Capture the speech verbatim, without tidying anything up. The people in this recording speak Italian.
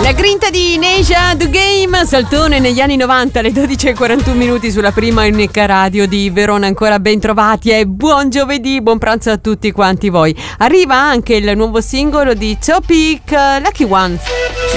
La grinta di Neja The Game, saltone negli anni novanta alle dodici e quarantuno minuti sulla prima e unica radio di Verona. Ancora ben trovati e buon giovedì, buon pranzo a tutti quanti voi. Arriva anche il nuovo singolo di Topic, Lucky One.